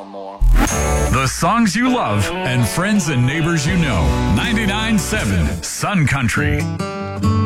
no more. The songs you love and friends and neighbors you know. 99.7 Sun Country.